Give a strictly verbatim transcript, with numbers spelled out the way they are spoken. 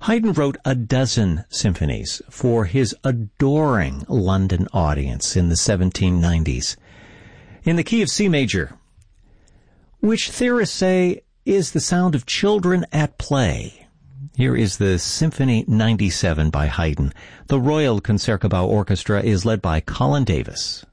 Haydn wrote a dozen symphonies for his adoring London audience in the seventeen nineties. In the key of C major, which theorists say is the sound of children at play. Here is the Symphony ninety-seven by Haydn. The Royal Concertgebouw Orchestra is led by Colin Davis.